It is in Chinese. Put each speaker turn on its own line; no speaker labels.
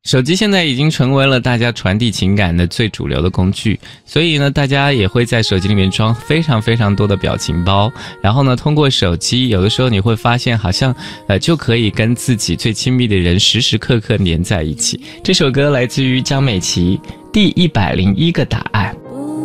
手机现在已经成为了大家传递情感的最主流的工具，所以呢，大家也会在手机里面装非常非常多的表情包，然后呢，通过手机，有的时候你会发现好像就可以跟自己最亲密的人时时刻刻黏在一起。这首歌来自于江美琪，第101个答案。